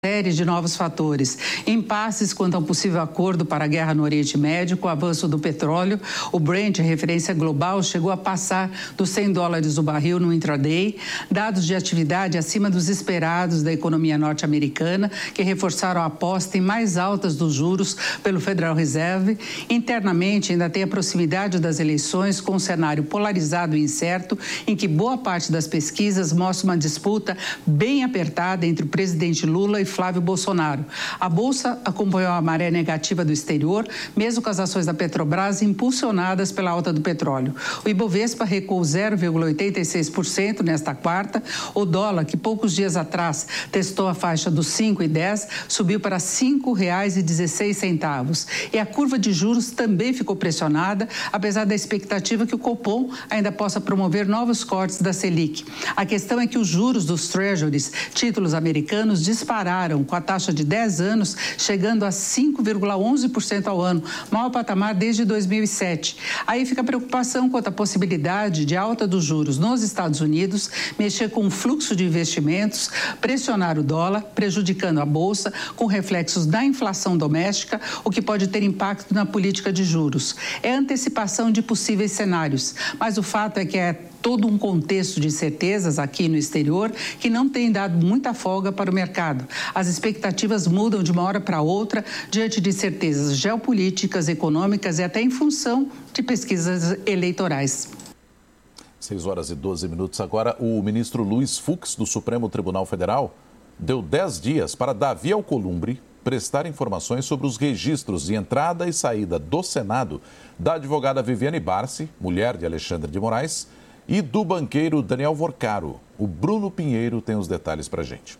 série de novos fatores, impasses quanto ao possível acordo para a guerra no Oriente Médio, com o avanço do petróleo. O Brent, referência global, chegou a passar dos $100 o barril no intraday, dados de atividade acima dos esperados da economia norte-americana, que reforçaram a aposta em mais altas dos juros pelo Federal Reserve. Internamente, ainda tem a proximidade das eleições, com um cenário polarizado e incerto, em que boa parte das pesquisas mostra uma disputa bem apertada entre o presidente Lula e Flávio Bolsonaro. A Bolsa acompanhou a maré negativa do exterior, mesmo com as ações da Petrobras impulsionadas pela alta do petróleo. O Ibovespa recuou 0,86% nesta quarta. O dólar, que poucos dias atrás testou a faixa dos 5,10, subiu para R$ 5,16. E a curva de juros também ficou pressionada, apesar da expectativa que o Copom ainda possa promover novos cortes da Selic. A questão é que os juros dos Treasuries, títulos americanos, dispararam com a taxa de 10 anos chegando a 5,11% ao ano, maior patamar desde 2007. Aí fica a preocupação quanto à possibilidade de alta dos juros nos Estados Unidos, mexer com o fluxo de investimentos, pressionar o dólar, prejudicando a Bolsa, com reflexos da inflação doméstica, o que pode ter impacto na política de juros. É antecipação de possíveis cenários, mas o fato é que é todo um contexto de incertezas aqui no exterior que não tem dado muita folga para o mercado. As expectativas mudam de uma hora para outra diante de incertezas geopolíticas, econômicas e até em função de pesquisas eleitorais. 6h12. Agora, o ministro Luiz Fux, do Supremo Tribunal Federal, deu 10 dias para Davi Alcolumbre prestar informações sobre os registros de entrada e saída do Senado da advogada Viviane Barsi, mulher de Alexandre de Moraes, e do banqueiro Daniel Vorcaro. O Bruno Pinheiro tem os detalhes para a gente.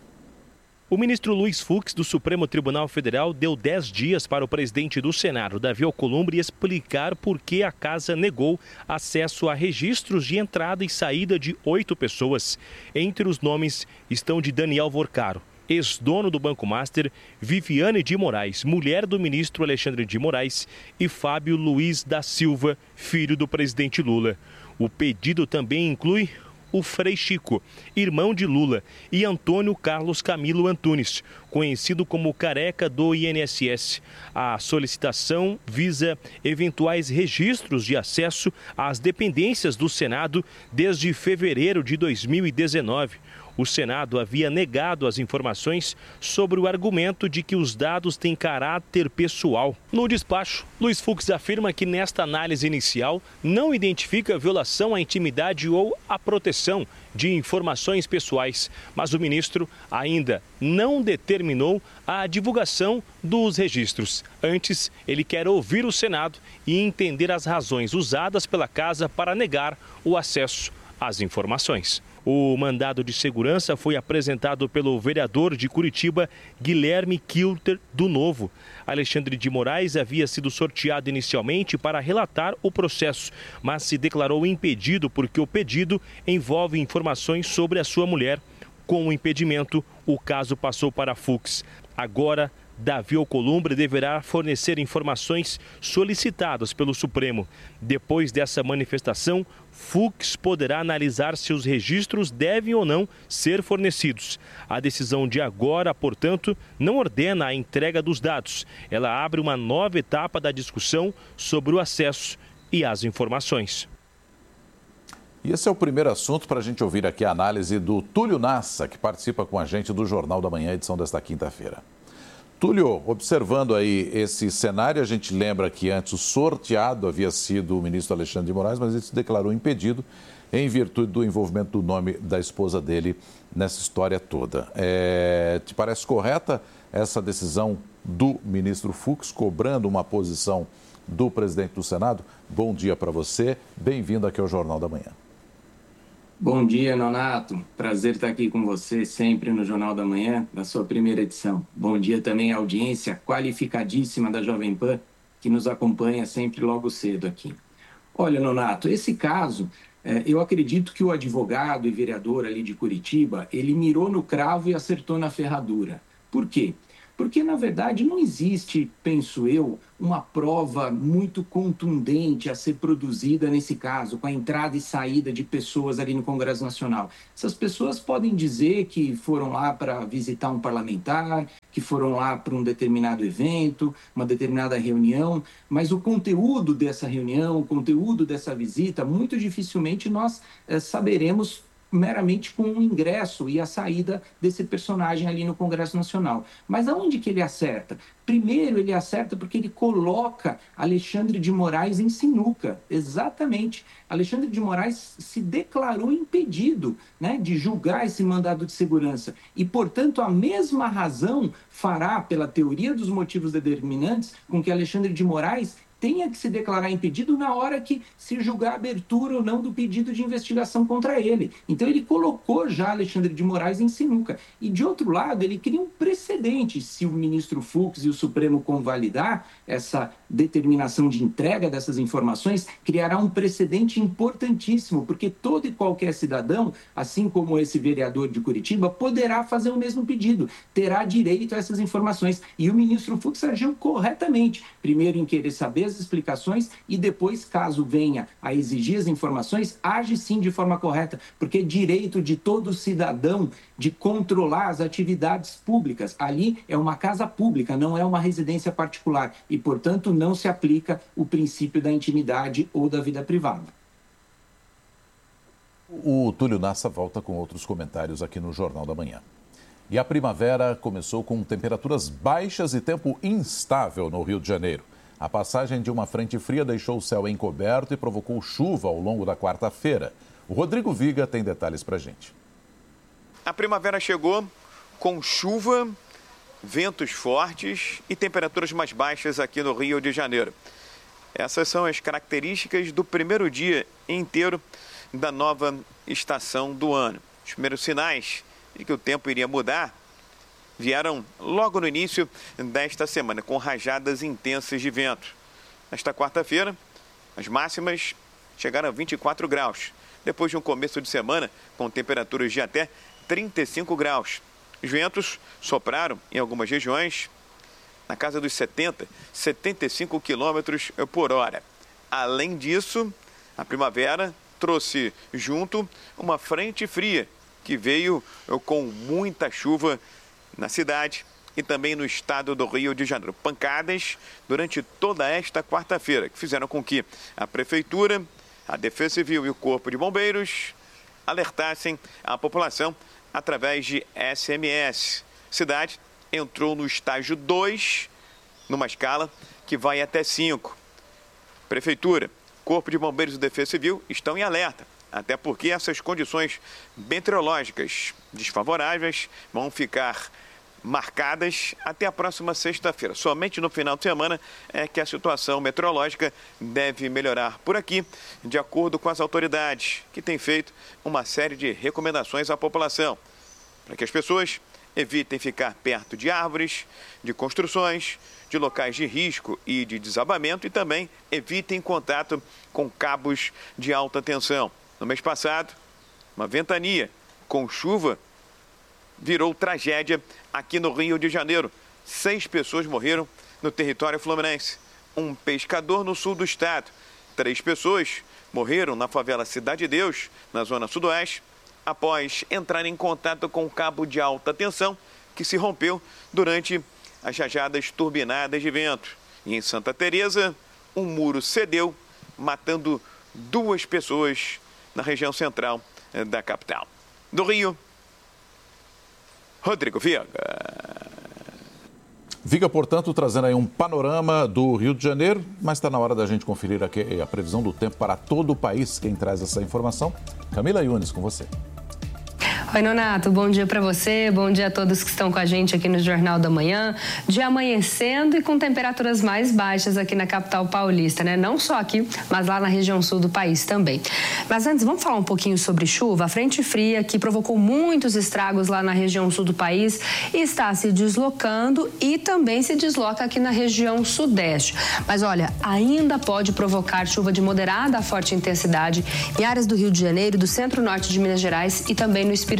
O ministro Luiz Fux, do Supremo Tribunal Federal, deu 10 dias para o presidente do Senado, Davi Alcolumbre, explicar por que a casa negou acesso a registros de entrada e saída de 8 pessoas. Entre os nomes estão de Daniel Vorcaro, ex-dono do Banco Master, Viviane de Moraes, mulher do ministro Alexandre de Moraes, e Fábio Luiz da Silva, filho do presidente Lula. O pedido também inclui o Frei Chico, irmão de Lula, e Antônio Carlos Camilo Antunes, conhecido como Careca do INSS. A solicitação visa eventuais registros de acesso às dependências do Senado desde fevereiro de 2019. O Senado havia negado as informações sobre o argumento de que os dados têm caráter pessoal. No despacho, Luiz Fux afirma que nesta análise inicial não identifica violação à intimidade ou à proteção de informações pessoais, mas o ministro ainda não determinou a divulgação dos registros. Antes, ele quer ouvir o Senado e entender as razões usadas pela Casa para negar o acesso às informações. O mandado de segurança foi apresentado pelo vereador de Curitiba, Guilherme Kilter, do Novo. Alexandre de Moraes havia sido sorteado inicialmente para relatar o processo, mas se declarou impedido porque o pedido envolve informações sobre a sua mulher. Com o impedimento, o caso passou para Fux. Agora, Davi Alcolumbre deverá fornecer informações solicitadas pelo Supremo. Depois dessa manifestação, Fux poderá analisar se os registros devem ou não ser fornecidos. A decisão de agora, portanto, não ordena a entrega dos dados. Ela abre uma nova etapa da discussão sobre o acesso e as informações. E esse é o primeiro assunto para a gente ouvir aqui a análise do Túlio Nassa, que participa com a gente do Jornal da Manhã, edição desta quinta-feira. Túlio, observando aí esse cenário, a gente lembra que antes o sorteado havia sido o ministro Alexandre de Moraes, mas ele se declarou impedido em virtude do envolvimento do nome da esposa dele nessa história toda. Te parece correta essa decisão do ministro Fux, cobrando uma posição do presidente do Senado? Bom dia para você, bem-vindo aqui ao Jornal da Manhã. Bom dia, Nonato. Prazer estar aqui com você sempre no Jornal da Manhã, na sua primeira edição. Bom dia também à audiência qualificadíssima da Jovem Pan, que nos acompanha sempre logo cedo aqui. Olha, Nonato, esse caso, eu acredito que o advogado e vereador ali de Curitiba, ele mirou no cravo e acertou na ferradura. Por quê? Porque, na verdade, não existe, penso eu, uma prova muito contundente a ser produzida nesse caso, com a entrada e saída de pessoas ali no Congresso Nacional. Essas pessoas podem dizer que foram lá para visitar um parlamentar, que foram lá para um determinado evento, uma determinada reunião, mas o conteúdo dessa reunião, o conteúdo dessa visita, muito dificilmente nós saberemos meramente com o ingresso e a saída desse personagem ali no Congresso Nacional. Mas aonde que ele acerta? Primeiro, ele acerta porque ele coloca Alexandre de Moraes em sinuca. Exatamente. Alexandre de Moraes se declarou impedido, né, de julgar esse mandado de segurança. E, portanto, a mesma razão fará, pela teoria dos motivos determinantes, com que Alexandre de Moraes tenha que se declarar impedido na hora que se julgar a abertura ou não do pedido de investigação contra ele. Então, ele colocou já Alexandre de Moraes em sinuca. E, de outro lado, ele cria um precedente. Se o ministro Fux e o Supremo convalidar essa determinação de entrega dessas informações, criará um precedente importantíssimo, porque todo e qualquer cidadão, assim como esse vereador de Curitiba, poderá fazer o mesmo pedido, terá direito a essas informações. E o ministro Fux agiu corretamente, primeiro em querer saber as explicações e depois, caso venha a exigir as informações, age sim de forma correta, porque é direito de todo cidadão de controlar as atividades públicas. Ali é uma casa pública, não é uma residência particular e, portanto, não se aplica o princípio da intimidade ou da vida privada. O Túlio Nassa volta com outros comentários aqui no Jornal da Manhã. E a primavera começou com temperaturas baixas e tempo instável no Rio de Janeiro. A passagem de uma frente fria deixou o céu encoberto e provocou chuva ao longo da quarta-feira. O Rodrigo Viga tem detalhes para a gente. A primavera chegou com chuva, ventos fortes e temperaturas mais baixas aqui no Rio de Janeiro. Essas são as características do primeiro dia inteiro da nova estação do ano. Os primeiros sinais de que o tempo iria mudar vieram logo no início desta semana, com rajadas intensas de vento. Nesta quarta-feira, as máximas chegaram a 24 graus, depois de um começo de semana com temperaturas de até 35 graus. Os ventos sopraram em algumas regiões na casa dos 70, 75 quilômetros por hora. Além disso, a primavera trouxe junto uma frente fria que veio com muita chuva na cidade e também no estado do Rio de Janeiro. Pancadas durante toda esta quarta-feira, que fizeram com que a Prefeitura, a Defesa Civil e o Corpo de Bombeiros alertassem a população através de SMS. A cidade entrou no estágio 2, numa escala que vai até 5. Prefeitura, Corpo de Bombeiros e Defesa Civil estão em alerta, até porque essas condições meteorológicas desfavoráveis vão ficar marcadas até a próxima sexta-feira. Somente no final de semana é que a situação meteorológica deve melhorar por aqui, de acordo com as autoridades, que têm feito uma série de recomendações à população, para que as pessoas evitem ficar perto de árvores, de construções, de locais de risco e de desabamento e também evitem contato com cabos de alta tensão. No mês passado, uma ventania com chuva virou tragédia aqui no Rio de Janeiro. 6 pessoas morreram no território fluminense. Um pescador no sul do estado. 3 pessoas morreram na favela Cidade de Deus, na zona sudoeste, após entrar em contato com um cabo de alta tensão que se rompeu durante as rajadas turbinadas de vento. E em Santa Teresa, um muro cedeu, matando 2 pessoas na região central da capital. Do Rio, Rodrigo Viga. Viga, portanto, trazendo aí um panorama do Rio de Janeiro, mas está na hora da gente conferir aqui a previsão do tempo para todo o país. Quem traz essa informação? Camila Yunes, com você. Oi, Nonato, bom dia para você, bom dia a todos que estão com a gente aqui no Jornal da Manhã. Dia amanhecendo e com temperaturas mais baixas aqui na capital paulista, né? Não só aqui, mas lá na região sul do país também. Mas antes, vamos falar um pouquinho sobre chuva. A frente fria que provocou muitos estragos lá na região sul do país está se deslocando e também se desloca aqui na região sudeste. Mas olha, ainda pode provocar chuva de moderada a forte intensidade em áreas do Rio de Janeiro, do centro-norte de Minas Gerais e também no Espírito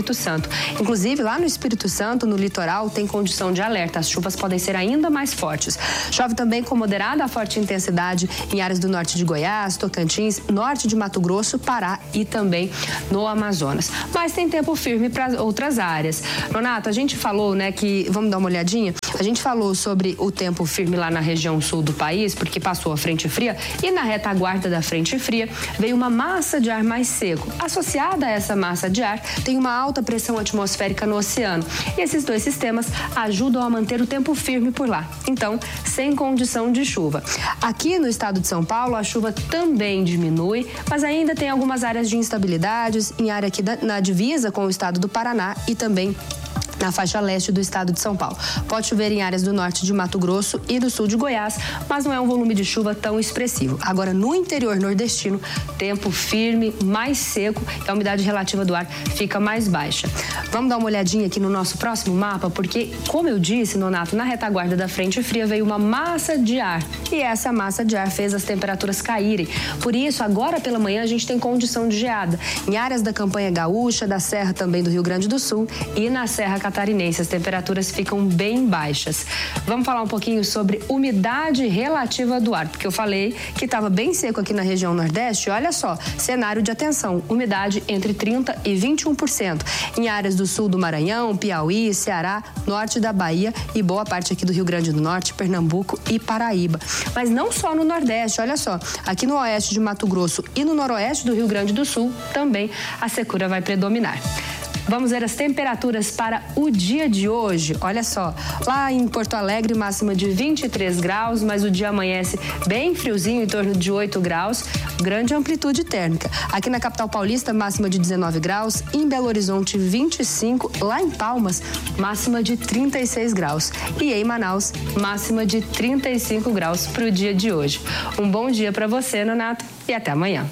Espírito Santo. Inclusive, lá no Espírito Santo, no litoral, tem condição de alerta. As chuvas podem ser ainda mais fortes. Chove também com moderada a forte intensidade em áreas do norte de Goiás, Tocantins, norte de Mato Grosso, Pará e também no Amazonas. Mas tem tempo firme para outras áreas. Nonato, a gente falou, né, que... Vamos dar uma olhadinha? A gente falou sobre o tempo firme lá na região sul do país, porque passou a frente fria, e na retaguarda da frente fria veio uma massa de ar mais seco. Associada a essa massa de ar, tem uma alta pressão atmosférica no oceano. E esses dois sistemas ajudam a manter o tempo firme por lá. Então, sem condição de chuva. Aqui no estado de São Paulo, a chuva também diminui, mas ainda tem algumas áreas de instabilidades, em área aqui na divisa com o estado do Paraná e também na faixa leste do estado de São Paulo. Pode chover em áreas do norte de Mato Grosso e do sul de Goiás, mas não é um volume de chuva tão expressivo. Agora, no interior nordestino, tempo firme, mais seco e a umidade relativa do ar fica mais baixa. Vamos dar uma olhadinha aqui no nosso próximo mapa, porque, como eu disse, Nonato, na retaguarda da frente fria veio uma massa de ar e essa massa de ar fez as temperaturas caírem. Por isso, agora pela manhã, a gente tem condição de geada em áreas da campanha gaúcha, da serra também do Rio Grande do Sul e na Serra Catarinense. As temperaturas ficam bem baixas. Vamos falar um pouquinho sobre umidade relativa do ar, porque eu falei que estava bem seco aqui na região Nordeste. Olha só, cenário de atenção, umidade entre 30% e 21%. Em áreas do sul do Maranhão, Piauí, Ceará, norte da Bahia e boa parte aqui do Rio Grande do Norte, Pernambuco e Paraíba. Mas não só no Nordeste, olha só, aqui no oeste de Mato Grosso e no noroeste do Rio Grande do Sul, também a secura vai predominar. Vamos ver as temperaturas para o dia de hoje. Olha só, lá em Porto Alegre, máxima de 23 graus, mas o dia amanhece bem friozinho, em torno de 8 graus, grande amplitude térmica. Aqui na capital paulista, máxima de 19 graus, em Belo Horizonte, 25, lá em Palmas, máxima de 36 graus. E em Manaus, máxima de 35 graus para o dia de hoje. Um bom dia para você, Nonato, e até amanhã.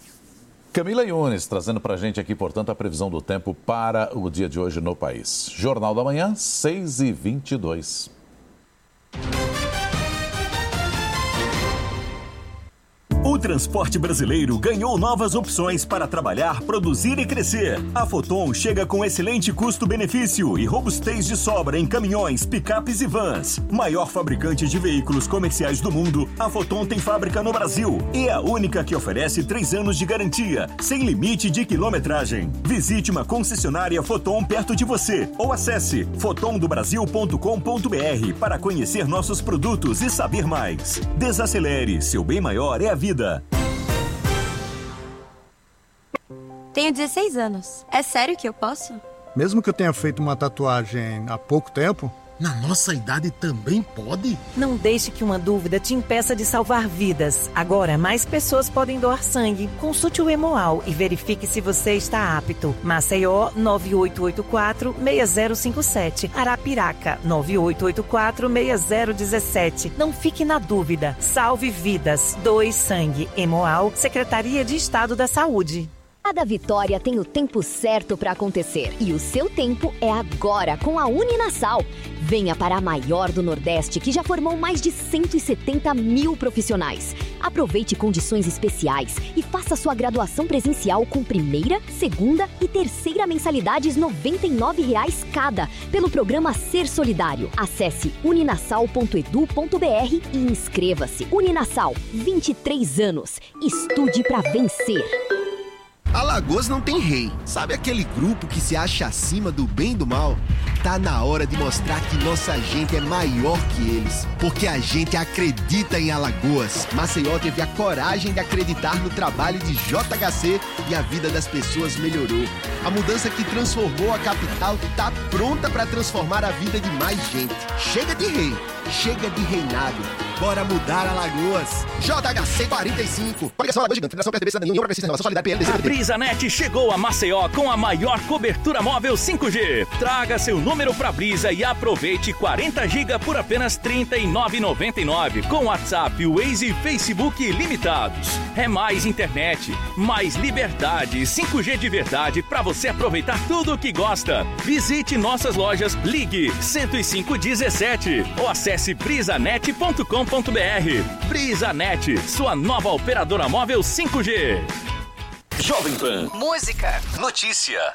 Camila Yunes trazendo para a gente aqui, portanto, a previsão do tempo para o dia de hoje no país. Jornal da Manhã, 6h22. O transporte brasileiro ganhou novas opções para trabalhar, produzir e crescer. A Foton chega com excelente custo-benefício e robustez de sobra em caminhões, picapes e vans. Maior fabricante de veículos comerciais do mundo, a Foton tem fábrica no Brasil e é a única que oferece 3 anos de garantia, sem limite de quilometragem. Visite uma concessionária Foton perto de você ou acesse fotondobrasil.com.br para conhecer nossos produtos e saber mais. Desacelere, seu bem maior é a vida. Tenho 16 anos. É sério que eu posso? Mesmo que eu tenha feito uma tatuagem há pouco tempo? Na nossa idade também pode? Não deixe que uma dúvida te impeça de salvar vidas. Agora, mais pessoas podem doar sangue. Consulte o Hemoal e verifique se você está apto. Maceió, 9884-6057. Arapiraca, 9884-6017. Não fique na dúvida. Salve vidas. Doe sangue. Hemoal, Secretaria de Estado da Saúde. Cada vitória tem o tempo certo para acontecer e o seu tempo é agora com a Uninasal. Venha para a maior do Nordeste, que já formou mais de 170 mil profissionais. Aproveite condições especiais e faça sua graduação presencial com primeira, segunda e terceira mensalidades R$ 99,00 cada, pelo programa Ser Solidário. Acesse uninasal.edu.br e inscreva-se. Uninasal, 23 anos. Estude para vencer. Alagoas não tem rei. Sabe aquele grupo que se acha acima do bem e do mal? Tá na hora de mostrar que nossa gente é maior que eles. Porque a gente acredita em Alagoas. Maceió teve a coragem de acreditar no trabalho de JHC e a vida das pessoas melhorou. A mudança que transformou a capital tá pronta para transformar a vida de mais gente. Chega de rei, chega de reinado. Bora mudar Alagoas. JHC 45. Coligação Alagoas Gigante. Federação PSDB, Cidadania, União Progressista, Renovação, Solidariedade, PL, A BrisaNet chegou a Maceió com a maior cobertura móvel 5G. Traga seu número pra Brisa e aproveite 40 GB por apenas R$ 39,99. Com WhatsApp, Waze e Facebook limitados. É mais internet, mais liberdade, 5G de verdade pra você aproveitar tudo o que gosta. Visite nossas lojas, ligue 10517 ou acesse brisanet.com.br. BrisaNet, sua nova operadora móvel 5G. Jovem Pan. Música. Notícia.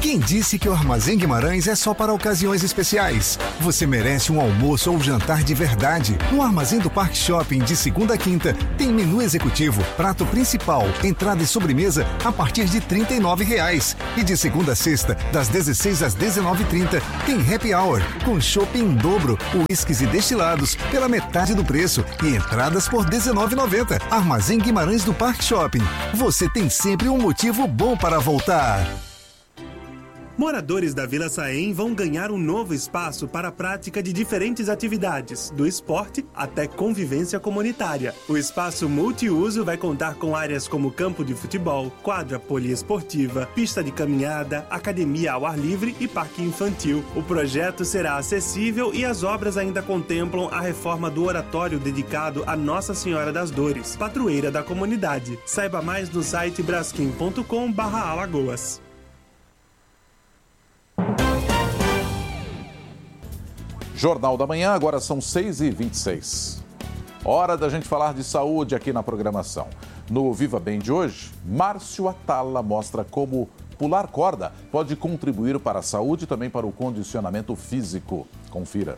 Quem disse que o Armazém Guimarães é só para ocasiões especiais? Você merece um almoço ou jantar de verdade. No Armazém do Parque Shopping, de segunda a quinta, tem menu executivo, prato principal, entrada e sobremesa a partir de R$ 39,00. E de segunda a sexta, das 16 às 19h30, tem happy hour, com chopp em dobro, uísques e destilados pela metade do preço e entradas por R$ 19,90. Armazém Guimarães do Parque Shopping. Você tem sempre um motivo bom para voltar. Moradores da Vila Saém vão ganhar um novo espaço para a prática de diferentes atividades, do esporte até convivência comunitária. O espaço multiuso vai contar com áreas como campo de futebol, quadra poliesportiva, pista de caminhada, academia ao ar livre e parque infantil. O projeto será acessível e as obras ainda contemplam a reforma do oratório dedicado a Nossa Senhora das Dores, padroeira da comunidade. Saiba mais no site braskem.com/Alagoas. Jornal da Manhã, agora são 6h26. Hora da gente falar de saúde aqui na programação. No Viva Bem de hoje, Márcio Atala mostra como pular corda pode contribuir para a saúde e também para o condicionamento físico. Confira.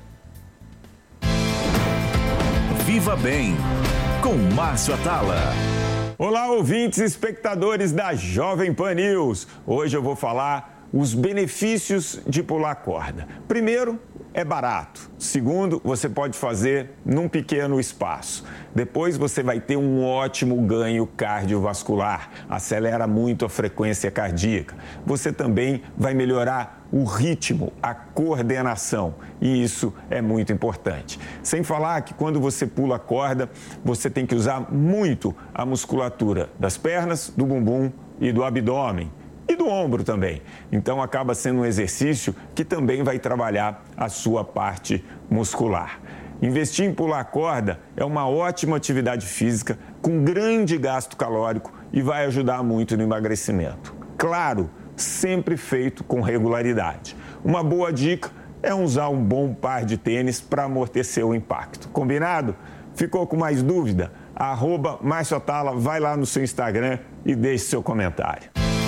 Viva Bem, com Márcio Atala. Olá, ouvintes e espectadores da Jovem Pan News. Hoje eu vou falar os benefícios de pular corda. Primeiro, é barato. Segundo, você pode fazer num pequeno espaço. Depois você vai ter um ótimo ganho cardiovascular, acelera muito a frequência cardíaca. Você também vai melhorar o ritmo, a coordenação, e isso é muito importante. Sem falar que quando você pula corda, você tem que usar muito a musculatura das pernas, do bumbum e do abdômen. E do ombro também. Então acaba sendo um exercício que também vai trabalhar a sua parte muscular. Investir em pular corda é uma ótima atividade física com grande gasto calórico e vai ajudar muito no emagrecimento. Claro, sempre feito com regularidade. Uma boa dica é usar um bom par de tênis para amortecer o impacto. Combinado? Ficou com mais dúvida? @Márcio Atala, vai lá no seu Instagram e deixe seu comentário.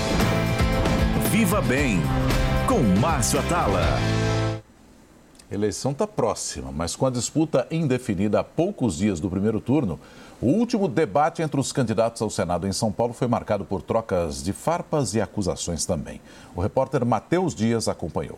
Viva Bem, com Márcio Atala. Eleição está próxima, mas com a disputa indefinida a poucos dias do primeiro turno, o último debate entre os candidatos ao Senado em São Paulo foi marcado por trocas de farpas e acusações também. O repórter Matheus Dias acompanhou.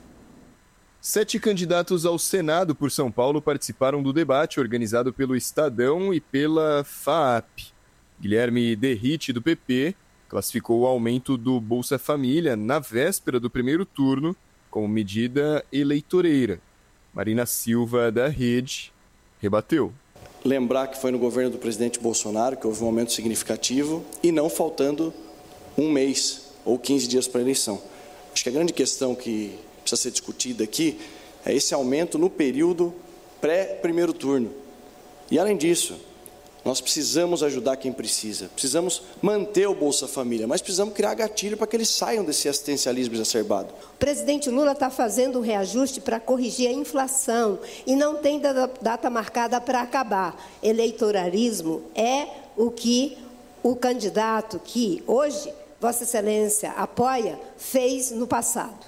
7 candidatos ao Senado por São Paulo participaram do debate organizado pelo Estadão e pela FAAP. Guilherme Derrite, do PP, classificou o aumento do Bolsa Família na véspera do primeiro turno como medida eleitoreira. Marina Silva, da Rede, rebateu. Lembrar que foi no governo do presidente Bolsonaro que houve um aumento significativo e não faltando um mês ou 15 dias para a eleição. Acho que a grande questão que precisa ser discutida aqui é esse aumento no período pré-primeiro turno. E além disso, nós precisamos ajudar quem precisa, precisamos manter o Bolsa Família, mas precisamos criar gatilho para que eles saiam desse assistencialismo exacerbado. O presidente Lula está fazendo um reajuste para corrigir a inflação e não tem data marcada para acabar. Eleitoralismo é o que o candidato que hoje Vossa Excelência apoia fez no passado.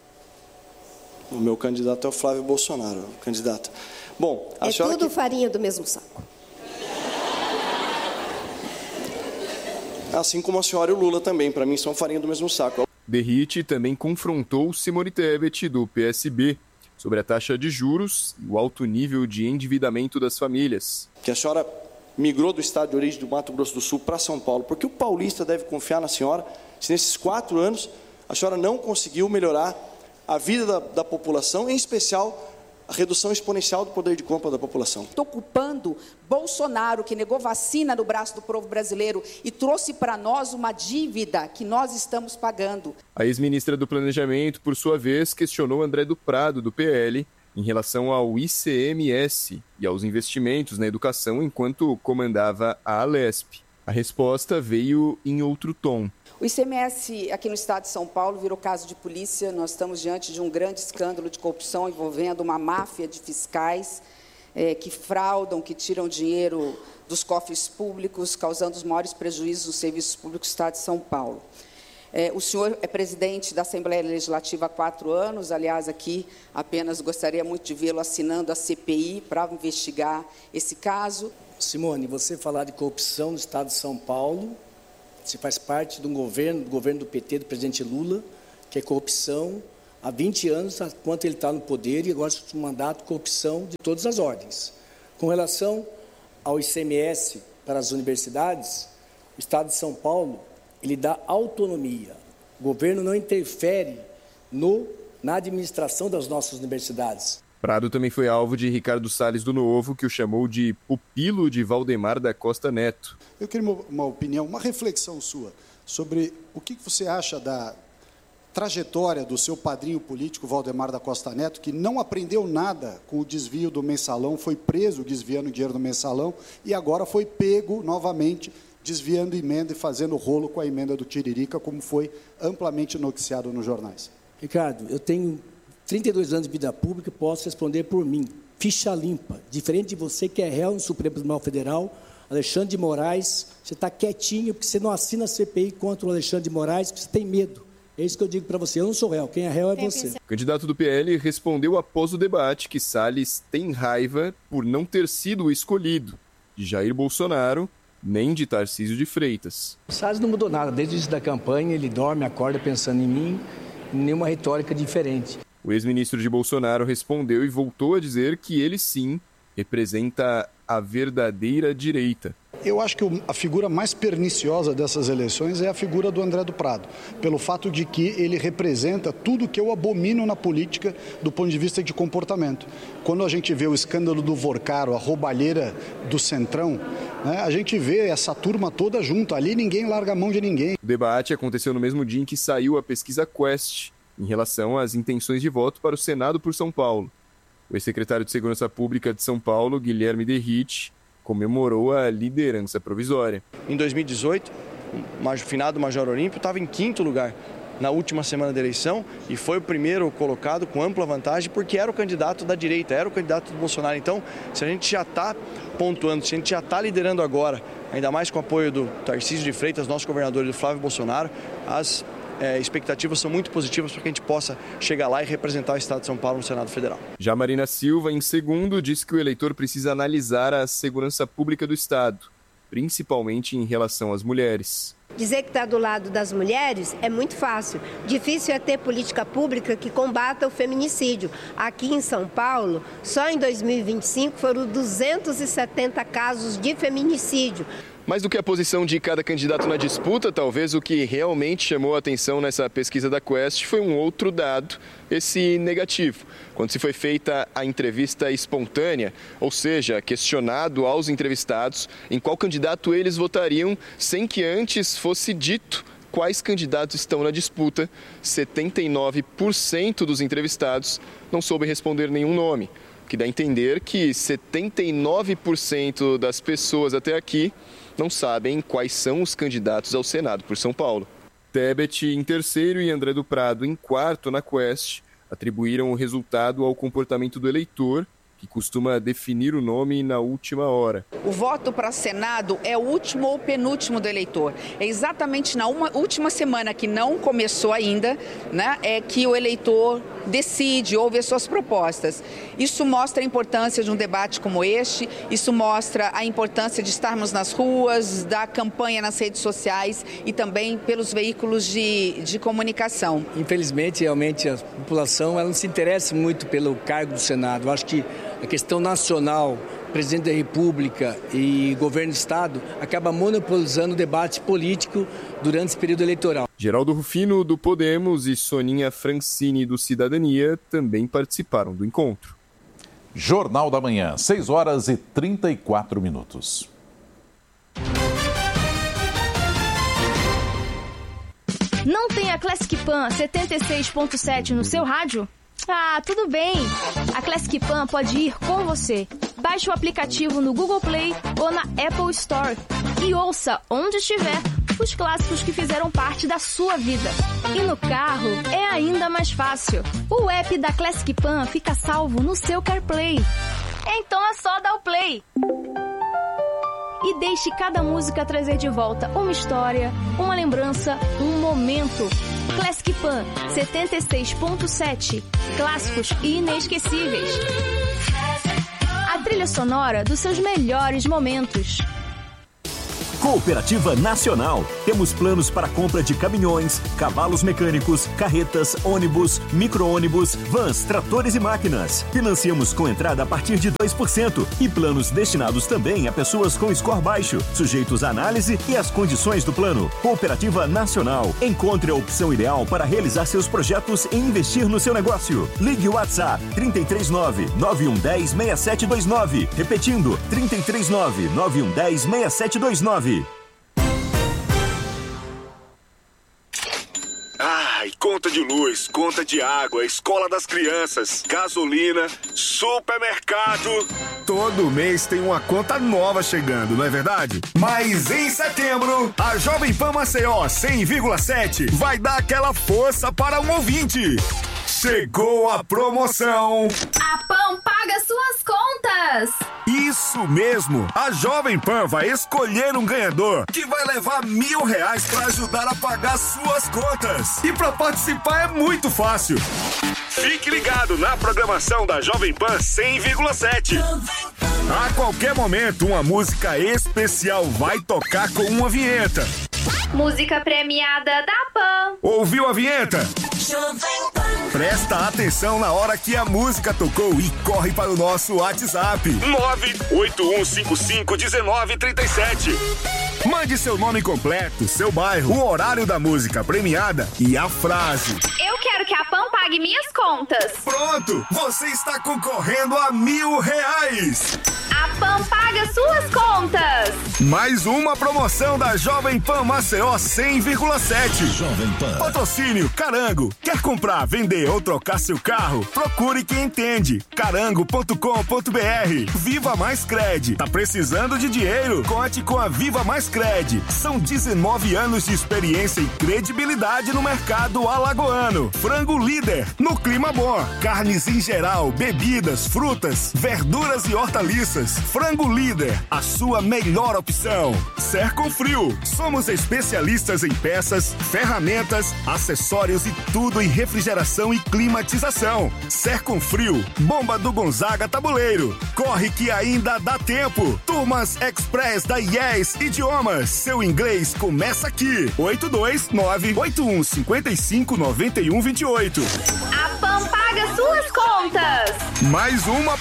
O meu candidato é o Flávio Bolsonaro, candidato. Bom, é tudo farinha do mesmo saco. Assim como a senhora e o Lula também, para mim, são farinha do mesmo saco. Derrite também confrontou Simone Tebet, do PSB, sobre a taxa de juros e o alto nível de endividamento das famílias. Que a senhora migrou do estado de origem do Mato Grosso do Sul para São Paulo, porque o paulista deve confiar na senhora se nesses 4 anos a senhora não conseguiu melhorar a vida da população, em especial a redução exponencial do poder de compra da população. Estou culpando Bolsonaro, que negou vacina no braço do povo brasileiro e trouxe para nós uma dívida que nós estamos pagando. A ex-ministra do Planejamento, por sua vez, questionou André do Prado, do PL, em relação ao ICMS e aos investimentos na educação enquanto comandava a Alesp. A resposta veio em outro tom. O ICMS aqui no estado de São Paulo virou caso de polícia. Nós estamos diante de um grande escândalo de corrupção envolvendo uma máfia de fiscais que fraudam, que tiram dinheiro dos cofres públicos, causando os maiores prejuízos nos serviços públicos do estado de São Paulo. O senhor é presidente da Assembleia Legislativa há 4 anos, aliás, aqui apenas gostaria muito de vê-lo assinando a CPI para investigar esse caso. Simone, você falar de corrupção no Estado de São Paulo, você faz parte do governo do PT, do presidente Lula, que é corrupção há 20 anos, enquanto ele está no poder, e agora um mandato, corrupção de todas as ordens. Com relação ao ICMS para as universidades, o Estado de São Paulo, ele dá autonomia. O governo não interfere na administração das nossas universidades. Prado também foi alvo de Ricardo Salles do Novo, que o chamou de pupilo de Valdemar da Costa Neto. Eu queria uma opinião, uma reflexão sua sobre o que você acha da trajetória do seu padrinho político, Valdemar da Costa Neto, que não aprendeu nada com o desvio do mensalão, foi preso desviando dinheiro do mensalão e agora foi pego novamente desviando emenda e fazendo rolo com a emenda do Tiririca, como foi amplamente noticiado nos jornais. Ricardo, eu tenho 32 anos de vida pública e posso responder por mim. Ficha limpa. Diferente de você que é réu no Supremo Tribunal Federal, Alexandre de Moraes, você está quietinho porque você não assina a CPI contra o Alexandre de Moraes porque você tem medo. É isso que eu digo para você. Eu não sou réu. Quem é réu é você. O candidato do PL respondeu após o debate que Salles tem raiva por não ter sido o escolhido de Jair Bolsonaro nem de Tarcísio de Freitas. O Salles não mudou nada. Desde o início da campanha, ele dorme, acorda pensando em mim, nenhuma retórica diferente. O ex-ministro de Bolsonaro respondeu e voltou a dizer que ele sim representa a verdadeira direita. Eu acho que a figura mais perniciosa dessas eleições é a figura do André do Prado, pelo fato de que ele representa tudo que eu abomino na política do ponto de vista de comportamento. Quando a gente vê o escândalo do Vorcaro, a roubalheira do Centrão, né, a gente vê essa turma toda junto, ali ninguém larga a mão de ninguém. O debate aconteceu no mesmo dia em que saiu a pesquisa Quest, em relação às intenções de voto para o Senado por São Paulo. O ex-secretário de Segurança Pública de São Paulo, Guilherme Derrite, comemorou a liderança provisória. Em 2018, o finado Major Olímpio estava em 5º lugar na última semana da eleição e foi o primeiro colocado com ampla vantagem porque era o candidato da direita, era o candidato do Bolsonaro. Então, se a gente já está pontuando, se a gente já está liderando agora, ainda mais com o apoio do Tarcísio de Freitas, nosso governador, e do Flávio Bolsonaro, as expectativas são muito positivas para que a gente possa chegar lá e representar o Estado de São Paulo no Senado Federal. Já Marina Silva, em segundo, disse que o eleitor precisa analisar a segurança pública do Estado, principalmente em relação às mulheres. Dizer que está do lado das mulheres é muito fácil. Difícil é ter política pública que combata o feminicídio. Aqui em São Paulo, só em 2025 foram 270 casos de feminicídio. Mais do que a posição de cada candidato na disputa, talvez o que realmente chamou a atenção nessa pesquisa da Quest foi um outro dado, esse negativo. Quando se foi feita a entrevista espontânea, ou seja, questionado aos entrevistados em qual candidato eles votariam sem que antes fosse dito quais candidatos estão na disputa, 79% dos entrevistados não soube responder nenhum nome, o que dá a entender que 79% das pessoas até aqui não sabem quais são os candidatos ao Senado por São Paulo. Tebet em terceiro e André do Prado em quarto na Quest atribuíram o resultado ao comportamento do eleitor, que costuma definir o nome na última hora. O voto para Senado é o último ou penúltimo do eleitor. É exatamente na última semana que não começou ainda, né, é que o eleitor decide, ouve as suas propostas. Isso mostra a importância de um debate como este, isso mostra a importância de estarmos nas ruas, da campanha nas redes sociais e também pelos veículos de comunicação. Infelizmente, realmente, a população ela não se interessa muito pelo cargo do Senado. Eu acho que a questão nacional, presidente da República e governo do Estado acaba monopolizando o debate político durante esse período eleitoral. Geraldo Rufino, do Podemos, e Soninha Francini, do Cidadania, também participaram do encontro. Jornal da Manhã, 6h34. Não tem a Classic Pan 76.7 no seu rádio? Ah, tudo bem! A Classic Pan pode ir com você. Baixe o aplicativo no Google Play ou na Apple Store e ouça onde estiver os clássicos que fizeram parte da sua vida. E no carro é ainda mais fácil. O app da Classic Pan fica salvo no seu CarPlay. Então é só dar o play. e deixe cada música trazer de volta uma história, uma lembrança, um momento. Classic Pan 76.7. Clássicos e inesquecíveis. A trilha sonora dos seus melhores momentos. Cooperativa Nacional. Temos planos para compra de caminhões, cavalos mecânicos, carretas, ônibus, micro-ônibus, vans, tratores e máquinas. Financiamos com entrada a partir de 2% e planos destinados também a pessoas com score baixo, sujeitos à análise e às condições do plano. Cooperativa Nacional. Encontre a opção ideal para realizar seus projetos e investir no seu negócio. Ligue o WhatsApp 339-9110-6729. Repetindo, 339-9110-6729. Ai, conta de luz, conta de água, escola das crianças, gasolina, supermercado. Todo mês tem uma conta nova chegando, não é verdade? Mas em setembro, a Jovem Pan Maceió 100,7 vai dar aquela força para um ouvinte. Chegou a promoção. A Pan paga suas contas. Isso mesmo. A Jovem Pan vai escolher um ganhador que vai levar R$1.000 para ajudar a pagar suas contas. E para participar é muito fácil. Fique ligado na programação da Jovem Pan 100,7. A qualquer momento, uma música especial vai tocar com uma vinheta. Música premiada da Pan. Ouviu a vinheta? Presta atenção na hora que a música tocou e corre para o nosso WhatsApp. 981551937. Mande seu nome completo, seu bairro, o horário da música premiada e a frase. Eu quero que a Pan pague minhas contas. Pronto, você está concorrendo a R$1.000. A Pan paga suas contas. Mais uma promoção da Jovem Pan Maceió 100,7. Jovem Pan. Patrocínio Carango. Quer comprar, vender ou trocar seu carro? Procure quem entende. Carango.com.br. Viva Mais Cred. Tá precisando de dinheiro? Conte com a Viva Mais Cred. São 19 anos de experiência e credibilidade no mercado alagoano. Frango líder no clima bom. Carnes em geral, bebidas, frutas, verduras e hortaliças. Frango líder, a sua melhor opção. Serconfrio. Somos especialistas em peças, ferramentas, acessórios e tudo em refrigeração e climatização. Serconfrio, Bomba do Gonzaga Tabuleiro. Corre que ainda dá tempo. Turmas Express da IES Idiomas. Seu inglês começa aqui. 829-8155-9128. A Pan paga suas contas. Mais uma